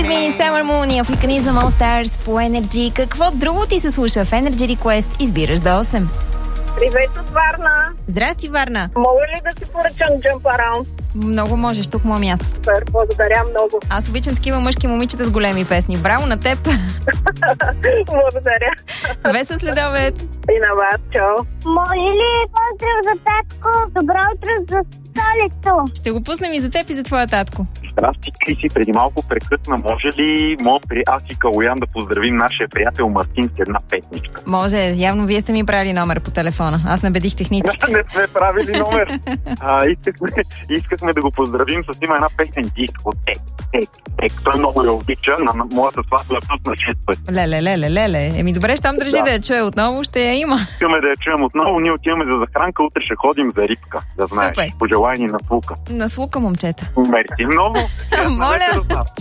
With Me, Summer Moon и Африканизъм All Stars по Energy. Какво друго ти се слуша в Energy Request? Избираш до 8. Привет от Варна. Здрасти, Варна. Мога ли да си поръчам Jump Around? Много можеш, тук му е място. Супер, благодаря много. Аз обичам такива мъжки момичета с големи песни. Браво на теб! Благодаря. Весел следобед! И на вас, чао. Може ли поздрав за татко? Добро утро за столицо. Ще го пуснем и за теб и за твоя татко. Здрасти, Криси, преди малко прекъсна. Може ли аз и Калоян да поздравим нашия приятел Мартин с една песничка? Може, явно вие сте ми правили номер по телефона. Аз набедих техниците. Не сме правили номер. Искахме да го поздравим с има една песен диско. Тек. Той много я обича. На моята сватба пусна 6 пъти. Леле. Еми добре, щом държи да я чуе отново, ще я има. Искаме да я чуем отново. Ние отиваме за захранка. Утре ще ходим за рибка. Да знаеш. Супер. Пожелай ни на слука. На слука, момчета. Мерси много. Моля.